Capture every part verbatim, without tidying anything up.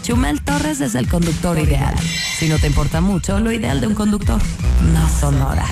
Chumel Torres es el conductor ideal. Si no te importa mucho, lo ideal de un conductor no son horas.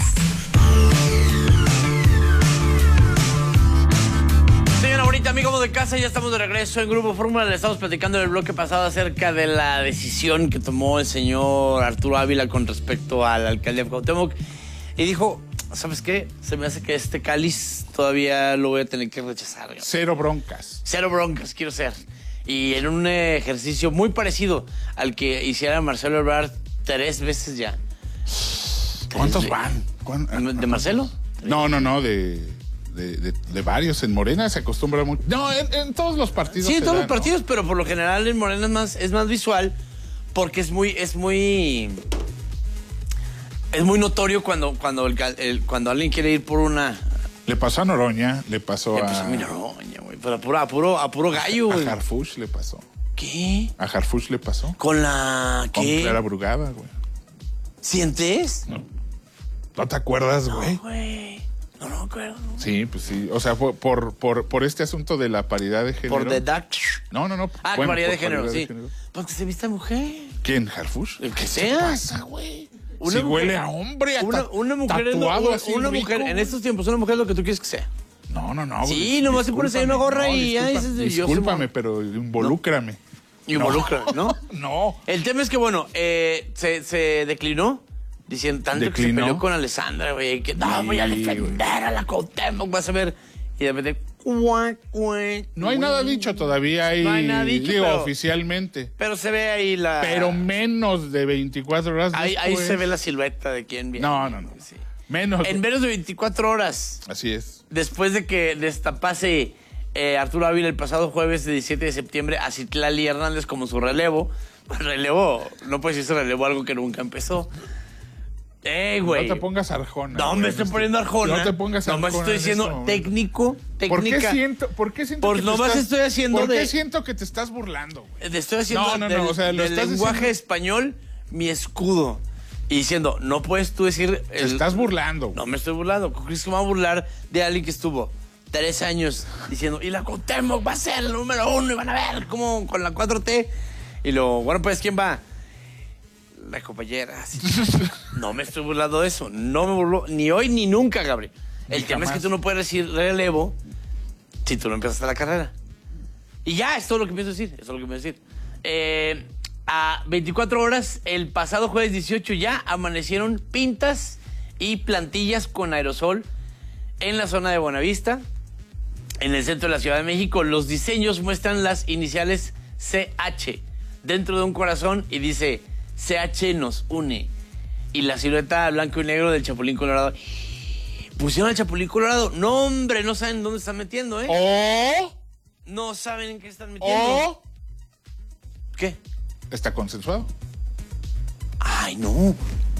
Señora bonita, amigos de casa, ya estamos de regreso en Grupo Fórmula. Le estamos platicando en el bloque pasado acerca de la decisión que tomó el señor Arturo Ávila con respecto al alcalde de Cuauhtémoc. Y dijo, ¿sabes qué? Se me hace que este cáliz todavía lo voy a tener que rechazar. ¿No? Cero broncas. Cero broncas, quiero ser. Y en un ejercicio muy parecido al que hiciera Marcelo Ebrard tres veces ya. ¿Cuántos Tres van? ¿Cuán- ¿De Marcelo? No, no, no, de, de, de, de varios. En Morena se acostumbra mucho. No, en, en todos los partidos. Sí, en se todos da, los partidos, ¿no? Pero por lo general en Morena es más, es más visual porque es muy, es muy, es muy notorio cuando, cuando, el, el, cuando alguien quiere ir por una... Le pasó a Noroña, le pasó Le a... pasó a mi Noroña, güey, pero a puro, a puro, a puro gallo, güey. A Harfuch le pasó. ¿Qué? A Harfuch le pasó. Con la... Con ¿Qué? Clara Brugada, güey. ¿Sientes? No. ¿No te acuerdas, güey? No, güey. No, no me acuerdo. No. Sí, pues sí. O sea, por, por, por, por este asunto de la paridad de género. Por The Dark... No, no, no. Ah, bueno, paridad por de género, paridad sí. de género. Pues que se vista mujer. ¿Quién? ¿Harfuch? El que ¿Qué sea. pasa, güey? Una Si mujer- huele a hombre, a Una, ta- una mujer, es lo- tatuado una, así una rico, mujer en güey. estos tiempos, una mujer es lo que tú quieres que sea. No, no, no. Sí, dis- nomás se pones ahí una gorra discúlpame, y ya disculpa- dices, yo Discúlpame, soy- pero involúcrame. Involucra, ¿no? No. El tema es que, bueno, eh, se, se declinó, diciendo tanto que se ¿Declinó? peleó con Alessandra, güey, que no, voy a Sí, defender a la Cuauhtémoc, vas a ver. Y de repente, cuac, cuac, No hay cuac. nada dicho todavía ahí. No hay nada dicho, Digo, pero- oficialmente. Pero se ve ahí la... Pero menos de veinticuatro horas Ahí, ahí después. se ve la silueta de quién viene. No, no, no. Sí. Menos. En menos de veinticuatro horas, Así es. después de que destapase eh, Arturo Ávila el pasado jueves de diecisiete de septiembre a Citlali Hernández como su relevo. Relevo, no puedes decir relevo algo que nunca empezó. Eh, güey. No te pongas arjona. No, güey, me estoy este- poniendo arjona. No te pongas arjona. Nomás estoy en diciendo este momento. técnico, ¿Por qué técnica. siento, por qué siento Por que te nomás estás- estoy haciendo ¿Por de- qué siento que te estás burlando, güey? Te estoy haciendo No, no, no, del, o sea, lo del estás lenguaje diciendo- español mi escudo. Y diciendo, no puedes tú decir... Te estás burlando. No me estoy burlando. ¿Cómo crees que me va a burlar de alguien que estuvo tres años diciendo, y la Cuauhtémoc va a ser el número uno y van a ver cómo con la cuatro T? Y luego, bueno, pues, ¿quién va? La compañera. Sí. No me estoy burlando de eso. No me burlo ni hoy ni nunca, Gabriel. El Ni tema es jamás. que tú no puedes decir relevo si tú no empezaste la carrera. Y ya, es todo lo que pienso decir. Eso es lo que pienso decir. Eh, a veinticuatro horas, el pasado jueves dieciocho, ya amanecieron pintas y plantillas con aerosol en la zona de Buenavista, en el centro de la Ciudad de México. Los diseños muestran las iniciales C H dentro de un corazón y dice, C H nos une. Y la silueta blanco y negro del Chapulín Colorado. Pusieron al Chapulín Colorado. No, hombre, no saben dónde están metiendo, ¿eh? O, No saben en qué están metiendo. o ¿Qué? está consensuado. Ay, no.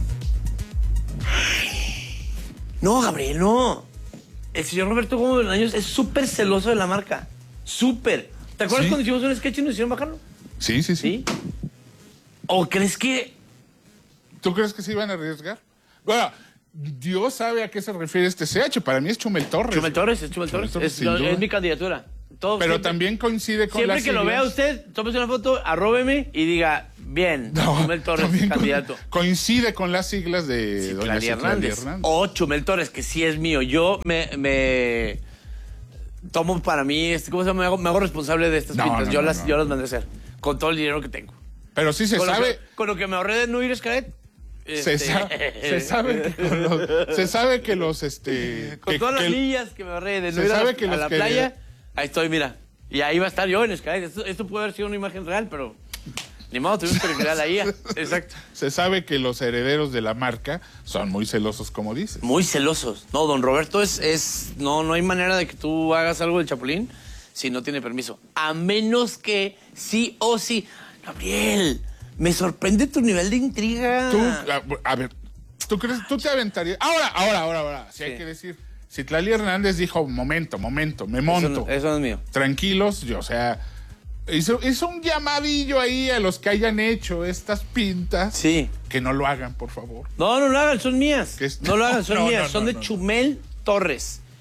No, Gabriel, no. El señor Roberto Gómez Bolaños es súper celoso de la marca. Súper. ¿Te acuerdas ¿Sí? cuando hicimos un sketch y nos hicieron bajarlo? Sí, sí, sí. ¿Sí? ¿O crees que...? ¿Tú crees que se iban a arriesgar? Bueno, Dios sabe a qué se refiere este C H. Para mí es Chumel Torres. Chumel Torres, es Chumel Torres. Torres, Es, sin no, duda. es mi candidatura. Todo, Pero siempre, también coincide con Siempre las que lo siglas. vea usted, tómese una foto, arróbeme y diga, bien, No, Chumel Torres, también co- candidato. coincide con las siglas de Sí, doña Citlali Citlali Hernández. Hernández. O Chumel Torres, que sí es mío. Yo me, me tomo para mí, este, ¿cómo se llama? Me hago, me hago responsable de estas No, pintas. no, yo, no, las, no. yo las mandé a hacer. Con todo el dinero que tengo. Pero sí se con, sabe... Lo que, con lo que me ahorré de no ir a Xcaret. Se, este, sa- se sabe que con los, se sabe que los este Con que- todas las que- millas que me ahorré de no se ir a la, sabe que a los la que- playa, ahí estoy, mira. Y ahí va a estar yo en Xcaret. Esto, esto puede haber sido una imagen real, pero ni modo, tuvimos que recrear la I A. Exacto. se sabe que los herederos de la marca son muy celosos, como dices. Muy celosos. No, don Roberto es, es no, no hay manera de que tú hagas algo del Chapulín si no tiene permiso. A menos que sí o sí. Gabriel, me sorprende tu nivel de intriga. Tú, a, a ver, ¿tú crees, tú te aventarías? Ahora, ahora, ahora, ahora, si Sí. hay que decir, Citlali Hernández dijo, momento, momento, me Eso monto. no, eso no es mío. Tranquilos, yo, o sea, hizo, hizo un llamadillo ahí a los que hayan hecho estas pintas. Sí. Que no lo hagan, por favor. No, no lo hagan, son mías. Que es- No lo hagan, son No, mías. no, son no, de no. Chumel Torres.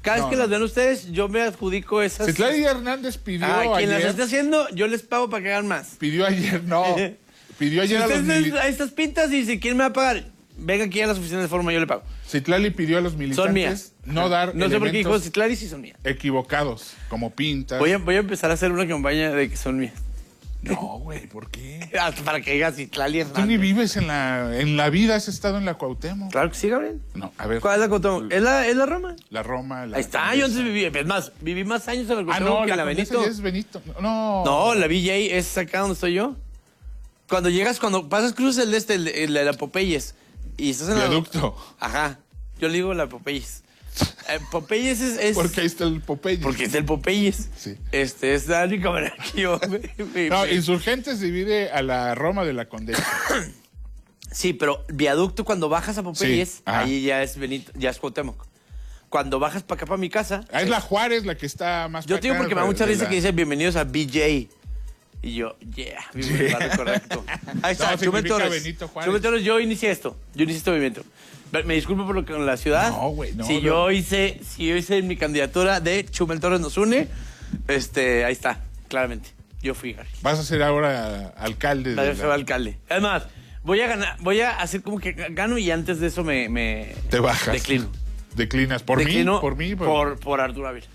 Cada vez No, que no. las ven ustedes, yo me adjudico esas. Citlali Hernández pidió Ah, quien las ayer... esté haciendo, yo les pago para que hagan más. Pidió ayer, no. Pidió Si ayer a los ustedes militantes. a estas pintas y si quieren me va a pagar, venga aquí a las oficinas de forma, yo le pago. Citlali pidió a los militantes Son mías. no dar No sé por qué dijo elementos Citlali, sí son mías. equivocados, como pintas. Voy a, voy a empezar a hacer una campaña de que son mías. No, güey, ¿por qué? Hasta para que diga Citlali Tú ni Hernández. vives en la, en la vida, has estado en la Cuauhtémoc. Claro que sí, Gabriel. No, a ver. ¿Cuál es la Cuauhtémoc? ¿Es la, ¿Es la Roma? La Roma, la Ahí está, Condesa. yo antes viví, es más, viví más años en la Ah, Cuauhtémoc no, que la, en la Condesa Benito. ya es Benito. No. No, la V J es acá donde estoy yo. Cuando llegas, cuando pasas, cruzas el de este, el de, el de la Popeyes. Y estás en la... Viaducto. Ajá. Yo le digo la Popeyes. Eh, Popeyes es... es Porque ahí está el Popeye. porque es el Popeyes. Sí. Este, es la única manera que yo... me- me- No, me- Insurgentes divide a la Roma de la Condesa. Sí, pero viaducto cuando bajas a Popeyes, Sí, ajá. ahí ya es Benito, ya es Cuauhtémoc. Cuando bajas para acá, para mi casa... Ah, es la Juárez la que está más Yo pa' te digo acá, porque me da mucha de risa la- que dice bienvenidos a B J. Y yo, yeah, vivo en el barrio correcto. Ahí está, No, Chumel significa Torres. Benito Juárez. Chumel Torres, yo inicié esto. Yo inicié este movimiento. Me me disculpo por lo que con la ciudad. No, güey, no, Si no. yo hice, si yo hice mi candidatura de Chumel Torres nos une, este, ahí está, claramente. Yo fui, Gary. Vas a ser ahora alcalde. La de de feo alcalde. Además, voy a ganar, voy a hacer como que gano y antes de eso me, me Te bajas. declino. Declinas. ¿Por Declino mí? Por mí. Por... Por, por Arturo Ávila.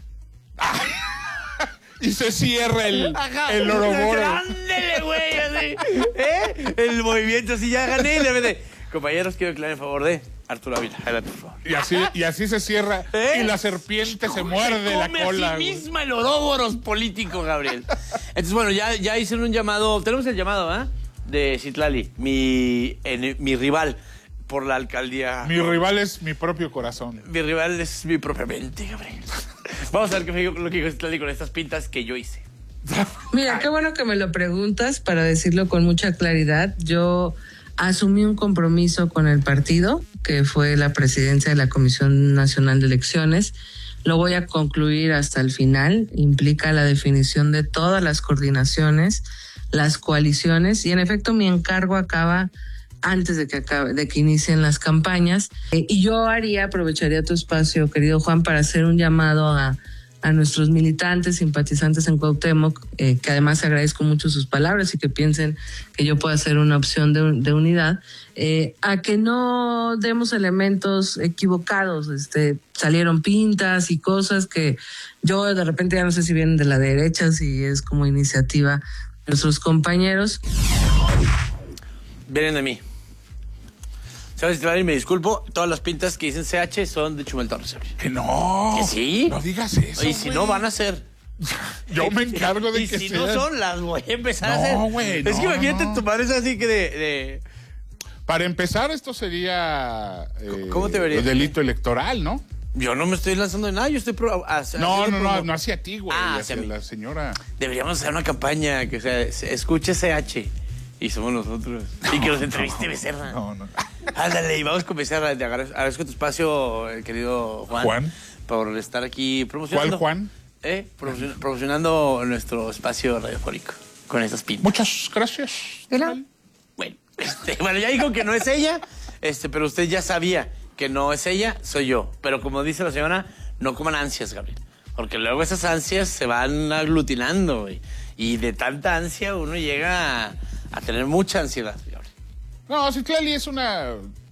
Y se cierra el, Ajá. el Oroboro. Ándele, güey, así. ¿Eh? El movimiento así ya gané. Y le mete, compañeros, quiero declarar en favor de Arturo Ávila. Adelante, por favor. Y así, y así se cierra. ¿Eh? Y la serpiente se muerde la come cola. a sí güey. misma el Oróboros político, Gabriel. Entonces, bueno, ya, ya hicieron un llamado. Tenemos el llamado, ¿ah? De Citlali, mi, en- mi rival por la alcaldía. Mi rival es mi propio corazón. Mi rival es mi propia mente, Gabriel. Vamos a ver qué fue lo que dijo Citlali con estas pintas que yo hice. Mira, qué bueno que me lo preguntas para decirlo con mucha claridad. Yo asumí un compromiso con el partido, que fue la presidencia de la Comisión Nacional de Elecciones. Lo voy a concluir hasta el final. Implica la definición de todas las coordinaciones, las coaliciones, y en efecto mi encargo acaba antes de que acabe, de que inicien las campañas. Eh, y yo haría, aprovecharía tu espacio, querido Juan, para hacer un llamado a, a nuestros militantes, simpatizantes en Cuauhtémoc, eh, que además agradezco mucho sus palabras y que piensen que yo pueda ser una opción de, de unidad, eh, a que no demos elementos equivocados. Este, salieron pintas y cosas que yo de repente ya no sé si vienen de la derecha, si es como iniciativa de nuestros compañeros. Vienen de mí. ¿Sabes, Citlali? Me disculpo. Todas las pintas que dicen C H son de Chumel Torres. Gabriel. Que no. ¿Que sí? No digas eso. Y si güey. no, van a ser. Yo me encargo de y que si sean. no son, las voy a empezar a No, hacer. güey, Es no, que imagínate, no. tu madre es así que de... de- Para empezar, esto sería. eh, ¿Cómo te verías? delito electoral, ¿no? Yo no me estoy lanzando de nada, yo estoy... pro- haciendo No, no, no, promo- no hacia ti, güey. Ah, hacia hacia mí. la señora. Deberíamos hacer una campaña que sea, se- escuche C H y somos nosotros. Y que nos entreviste Becerra. No, no. Ándale, y vamos con Becerra. Te agradezco, agradezco tu espacio, eh, querido Juan. Juan. Por estar aquí promocionando. ¿Cuál Juan? Eh, promocion- promocionando nuestro espacio radiofónico con estas pintas. Muchas gracias. Hola. Bueno, este, bueno, ya dijo que no es ella, este, pero usted ya sabía que no es ella, soy yo. Pero como dice la señora, no coman ansias, Gabriel. Porque luego esas ansias se van aglutinando, güey. Y de tanta ansia uno llega a, a tener mucha ansiedad, Gabriel. No, Citlali es una.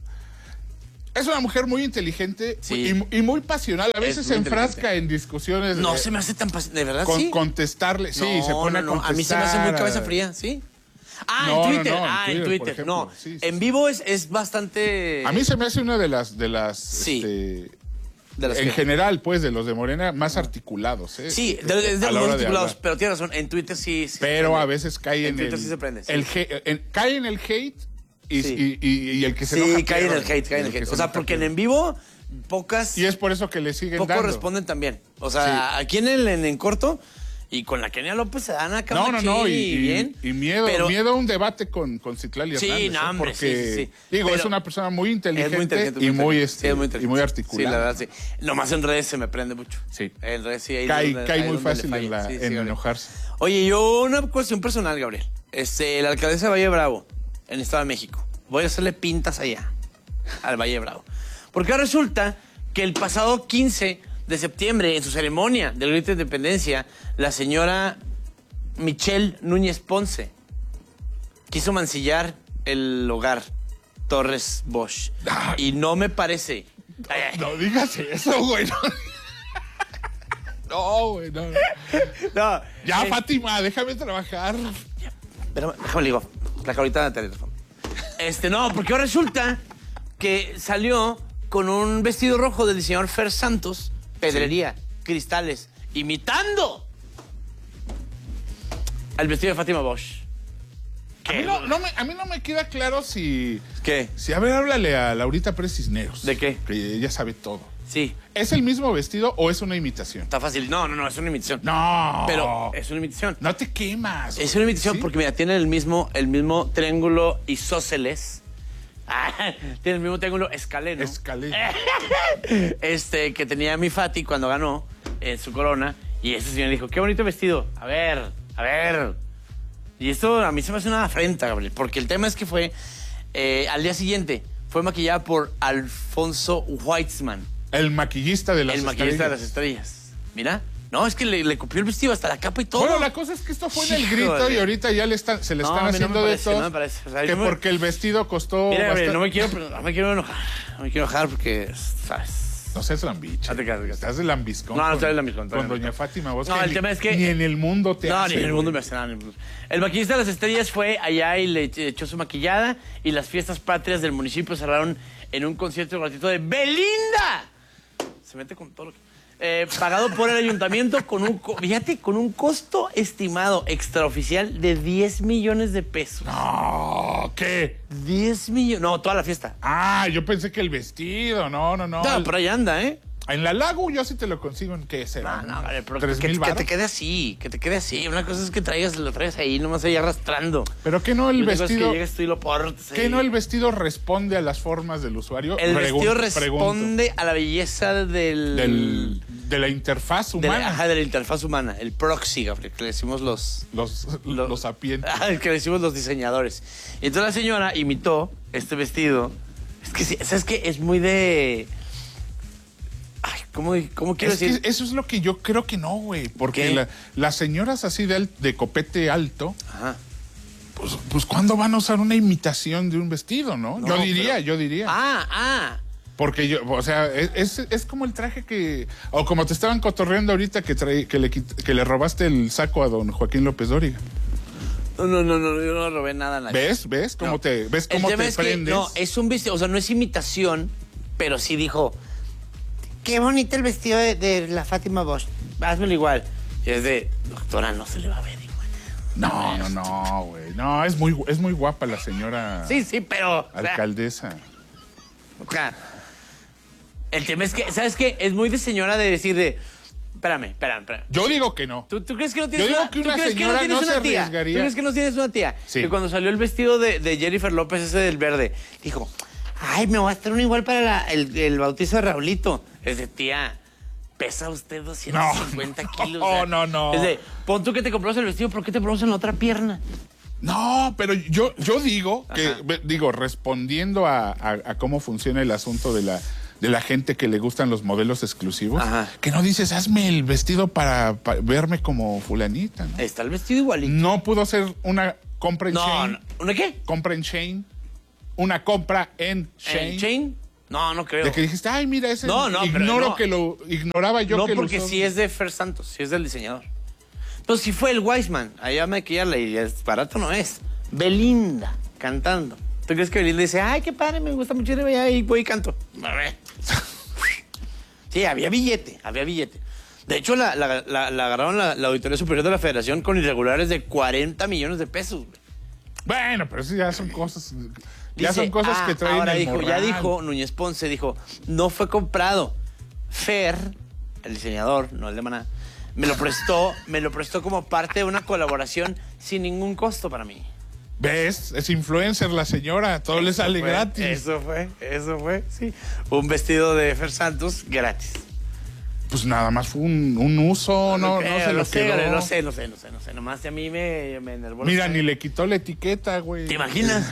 Es una mujer muy inteligente Sí. y, y muy pasional. A veces muy se enfrasca inteligente. en discusiones. No de, se me hace tan... pas- ¿De verdad, con, sí? contestarle. Sí, No, se pone no, no. a contestar. A mí se me hace muy cabeza fría, ¿sí? Ah, No, no, en Twitter. no, en ah, en Twitter, por Twitter. ejemplo. No, Sí, sí, en sí. vivo es, es bastante... A mí se me hace una de las. De las Sí. este, de las en que- general, pues, de los de Morena, más articulados. ¿eh? Sí, de, de- de A la los hora dos de articulados, hablar. pero tiene razón, en Twitter sí. sí Pero se a prende. veces cae en, En Twitter el. sí se prende, sí. el he- en- cae en el hate y, Sí. y, y- y el que se Sí, enoja cae en el pierde. hate, cae en el que hate. se O sea, enoja porque en, pierde. en vivo pocas, Y es por eso que le siguen pocos dando. responden también. O sea, aquí en el en, en corto y con la Kenia López se dan acá No, no, no, machín y, y- bien. y miedo, pero miedo a un debate con, con Citlali Sí, Hernández. no, ¿eh? hombre, Porque, sí, sí, sí. digo, Pero es una persona muy es inteligente, muy inteligente. y, muy, inteligente. este, Sí, es muy y inteligente. muy articulada. Sí, la verdad, sí. Nomás en redes se me prende mucho. Sí. En redes sí. ahí Cae, donde- cae ahí muy donde le fácil falla. en, la- Sí, sí, en Gabriel. enojarse. Oye, yo una cuestión personal, Gabriel. Este, la alcaldesa de Valle de Bravo, en el Estado de México. Voy a hacerle pintas allá, al Valle de Bravo. Porque ahora resulta que el pasado quince de septiembre, en su ceremonia del grito de independencia, la señora Michelle Núñez Ponce quiso mancillar el hogar Torres Bosch. Y no me parece... No, no digas eso, güey. No, no güey, no. No, Ya, eh, Fátima, déjame trabajar. Pero déjame le digo, la ahorita de teléfono. Este, no, porque ahora resulta que salió con un vestido rojo del diseñador Fer Santos, pedrería, sí. cristales, imitando al vestido de Fátima Bosch. A mí, no, no me, a mí no me queda claro si... ¿Qué? Si, a ver, háblale a Laurita Pérez Cisneros. ¿De qué? Que ella sabe todo. Sí. ¿Es el mismo vestido o es una imitación? Está fácil. No, no, no, es una imitación. No. Pero es una imitación. No te quemas. Es una imitación ¿sí? porque, mira, tienen el mismo, el mismo triángulo isósceles. Ah, tiene el mismo triángulo escaleno. Escaleno. Este, que tenía mi Fati cuando ganó en su corona. Y ese señor dijo, qué bonito vestido. A ver, a ver. Y esto a mí se me hace una afrenta, Gabriel. Porque el tema es que fue, eh, al día siguiente, fue maquillada por Alfonso Weitzman. El maquillista de las El maquillista estrellas. de las estrellas. Mira. No, es que le, le copió el vestido hasta la capa y todo. Bueno, la cosa es que esto fue en el Híjole. grito y ahorita ya le están, se le No, están a mí no haciendo me de parece, todo. no me parece. O sea, que yo me- porque el vestido costó Mira, Gabriel, bastante- no me quiero, no me quiero enojar. No me quiero enojar porque, ¿sabes? No seas lambiche. No te creas, no te creas. Estás de lambiscón. No, no con- estoy de lambiscón, estoy Con de doña lambiscón. Fátima. Vos No, que el ni- tema es que- Ni en el mundo te No, hace, ni en el mundo güey. me hace nada. ni en el mundo. El maquillista de las estrellas fue allá y le echó su maquillada y las fiestas patrias del municipio cerraron en un concierto gratuito de Belinda. Se mete con todo lo que... Eh, pagado por el ayuntamiento con un, co- fíjate, con un costo estimado extraoficial de diez millones de pesos. No, ¿qué? diez millones, no, toda la fiesta. Ah, yo pensé que el vestido. No, no, no. No, El- pero ahí anda, ¿eh? En la Lago yo sí te lo consigo en qué será. No, no, vale, pero ¿Tres que, mil que te varos? quede así, que te quede así. Una cosa es que traigas, lo traigas ahí, nomás ahí arrastrando. Pero que no el Y otra cosa es vestido. que llegues tú y lo portes ahí. ¿Qué no el vestido responde a las formas del usuario? El Pregun- vestido pregunto. responde a la belleza del... Del, de la interfaz de la, humana. ajá, de la interfaz humana. El proxy, Gabriel, que le decimos los... Los, Lo- los sapientes. Ah, el que le decimos los diseñadores. Y entonces la señora imitó este vestido. Es que, sí, ¿sabes qué? Es muy de... Ay, ¿cómo, cómo quiero Es que decir? eso es lo que yo creo que no, güey. Porque ¿Qué? la- las señoras así de, al- de copete alto, Ajá. pues, pues ¿cuándo van a usar una imitación de un vestido, no? No, yo diría, pero- yo diría. Ah, ah. Porque yo, o sea, es, es, es como el traje que... O como te estaban cotorreando ahorita que, trae, que, le, quit- que le robaste el saco a don Joaquín López Dóriga. No, no, no, no, yo no robé nada a nadie. ¿Ves? ¿Ves cómo No. te, ves El cómo tema te es que, prendes? no, es un vestido, o sea, no es imitación, pero sí dijo, qué bonito el vestido de, de la Fátima Bosch, házmelo igual. Y es de, doctora, no se le va a ver igual. No, no, no, güey. No, es muy, es muy guapa la señora Sí, sí, pero... o sea, alcaldesa. o sea, el tema es que, ¿sabes qué? Es muy de señora de decir de, espérame, espérame, espérame. Yo digo que no. ¿Tú, tú crees que no tienes Yo digo una, que ¿tú una crees que señora tienes no una se tía? arriesgaría. ¿Tú crees que no tienes una tía? Sí. Que cuando salió el vestido de, de Jennifer López, ese del verde, dijo, ay, me voy a hacer uno igual para la- el, el bautizo de Raulito. Es de, tía, pesa usted doscientos cincuenta No, kilos. no, o sea, no, no. Es de, pon tú que te compras el vestido, ¿por qué te pones en la otra pierna? No, pero yo, yo digo que, Ajá. ve- digo, respondiendo a, a- a cómo funciona el asunto de la, de la gente que le gustan los modelos exclusivos, Ajá. que no dices, hazme el vestido para, para verme como fulanita, ¿no? Está el vestido igualito. No pudo ser una compra en No, Shane. no. ¿Una qué? Compra en Shane. Una compra en Shane. ¿En Chain? No, no creo. De que dijiste, ay, mira, ese No, no, pero ignoro no. que lo, ignoraba yo no, que lo porque usó. sí es de Fer Santos, sí es del diseñador. Pues sí fue el Wiseman, allá a maquillarla y es barato no es. Belinda, cantando. ¿Tú crees que Belinda dice, ay, qué padre, me gusta mucho ir allá y voy y canto? A ver. Sí, había billete, había billete. De hecho, la, la, la, la agarraron la, la Auditoría Superior de la Federación con irregulares de cuarenta millones de pesos. Güey. Bueno, pero eso ya son cosas... Ya Dice, son cosas ah, que traen ahora el dijo, ya morral. dijo Núñez Ponce, dijo, no fue comprado. Fer, el diseñador, no el de Maná, me lo prestó, me lo prestó como parte de una colaboración sin ningún costo para mí. ¿Ves? Es influencer la señora, todo le sale Fue- gratis. Eso fue, eso fue, sí. Un vestido de Fer Santos gratis. Pues nada más fue un, un uso, no, no Eh, se lo sé, quedó. no sé, no sé, no sé, no sé. Nomás a mí me, me enervó. Mira, ni le quitó la etiqueta, güey. ¿Te imaginas?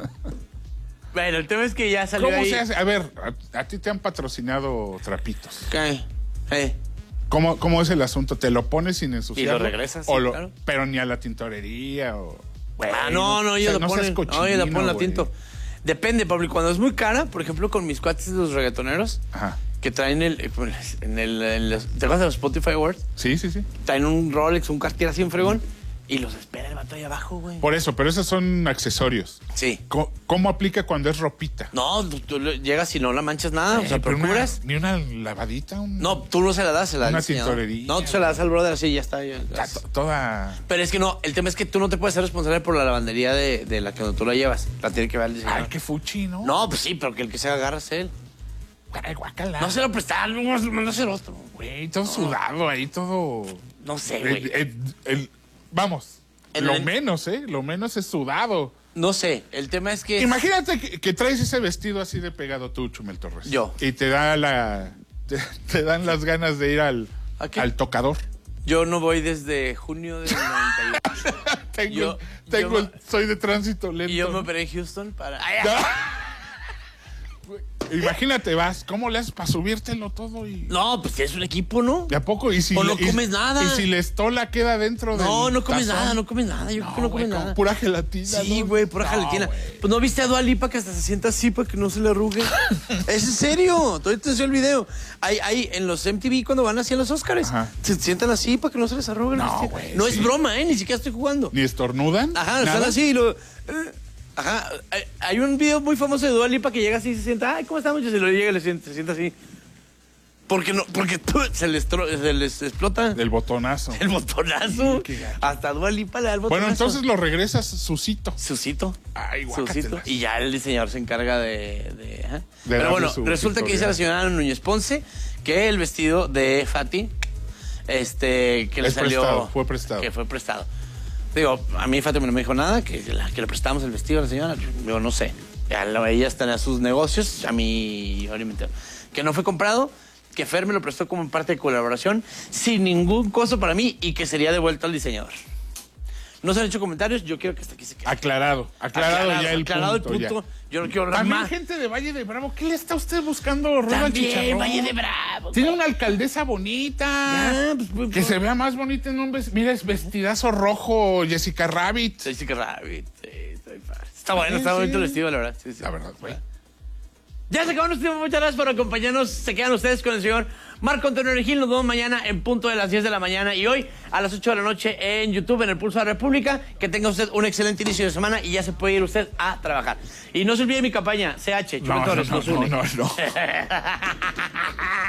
Bueno, el tema es que ya salió ¿Cómo ahí. se hace? A ver, a, a ti te han patrocinado trapitos. ¿Qué? Eh. ¿Cómo, ¿Cómo es el asunto? ¿Te lo pones sin ensuciarlo? Y lo regresas, sí, o lo, claro. Pero ni a la tintorería o... Güey, Ah, no, no, ellos o sea, lo no seas ponen. cochino, No, ellos la ponen a güey. tinto. Depende, Pablo. Y cuando es muy cara, por ejemplo, con mis cuates de los reggaetoneros, Ajá. que traen el. En el, en los- ¿Te acuerdas de los Spotify Awards? Sí, sí, sí. Traen un Rolex, un Cartier así en fregón. Y los espera el vato ahí abajo, güey. Por eso, pero esos son accesorios. Sí. ¿Cómo, cómo aplica cuando es ropita? No, tú, tú le- llegas y no la manchas nada. o sea, Eh, pero una- procuras. Ni una lavadita, un- No, tú no se la das, se la da Una el diseñador. tintorería. No, tú se la das al brother así, ya está. ya- ta- to- toda... Pero es que no, el tema es que tú no te puedes ser responsable por la lavandería de, de la que tú la llevas. La tiene que ver el diseñador. Ay, qué fuchi, ¿no? No, pues sí, pero que el que se agarra es él. Ay, guácala. No se lo prestar, no, no hacer otro. Güey, todo sudado ahí, todo... No sé, El- güey. el- el- vamos, El- lo el- menos, ¿eh? Lo menos es sudado. No sé, el tema es que... Imagínate que, que traes ese vestido así de pegado tú, Chumel Torres. Yo. Y te da la... Te, te dan las ganas de ir al, ¿A qué? al tocador. Yo no voy desde junio del noventa y ocho. Tengo, Yo- tengo yo el- me- soy de tránsito lento. Y yo me operé en Houston para... Ay, Imagínate, vas, ¿cómo le haces para subírtelo todo? Y... no, pues tienes un equipo, ¿no? ¿De a poco? ¿Y si O no le- y- comes nada. Y si la estola queda dentro del No, no comes tazón? nada, no comes nada. Yo creo que no güey, comes con nada. pura gelatina. Sí, ¿no? güey, pura No, gelatina. güey. Pues no viste a Dua Lipa que hasta se sienta así para que no se le arrugue. Es en serio, todavía te enseño el video. Hay, hay en los M T V cuando van así a los Oscars, Ajá. se sientan así para que no se les arrugue. el No, vestido. güey, No sí. es broma, ¿eh? Ni siquiera estoy jugando. ¿Ni estornudan? Ajá, ¿Nada? están así y lo... eh, Ajá, hay- hay un video muy famoso de Dua Lipa que llega así y se sienta, ay, ¿cómo estamos? Y se lo llega y le sienta, se sienta así. Porque no, porque tú- se, les tro- se les explota Del botonazo. el botonazo. qué gacho. Hasta Dua Lipa le da el botonazo. Bueno, entonces lo regresas suscito. Susito. Ay, Susito. guácatelas. Y ya el diseñador se encarga de... de- ajá. De Pero darle bueno, su resulta que dice la tutorial. señora Núñez Ponce que el vestido de Fati, este, que le Es salió... prestado, fue prestado. Que fue prestado. Digo, a mí Fati no me dijo nada, que, la- que le prestamos el vestido a la señora. Yo no sé. Ya la- ella está en sus negocios, a mí, obviamente, que no fue comprado, que Fer me lo prestó como en parte de colaboración, sin ningún costo para mí y que sería devuelto al diseñador. No se han hecho comentarios, yo quiero que hasta aquí se quede. Aclarado. Aclarado, ya el aclarado punto. el punto. ya. Yo no quiero hablar También más. gente de Valle de Bravo. ¿Qué le está usted buscando, Rueda También, Chicharrón? Valle de Bravo. Tiene una alcaldesa bonita. Ya, pues, pues, que pues. se vea más bonita en un vestido. Mira, es vestidazo rojo, Jessica Rabbit. Jessica Rabbit. Sí, está bien padre. Está bueno, está Sí, bonito sí. el vestido, la verdad. Sí, sí. La verdad, güey. Ya se acabó nuestro tiempo. Muchas gracias por acompañarnos. Se quedan ustedes con el señor Marco Antonio Regil. Nos vemos mañana en punto de las diez de la mañana y hoy a las ocho de la noche en YouTube, en el Pulso de la República. Que tenga usted un excelente inicio de semana y ya se puede ir usted a trabajar. Y no se olvide mi campaña, C H, Chumel No, Torres, no, nos no, une. no, no.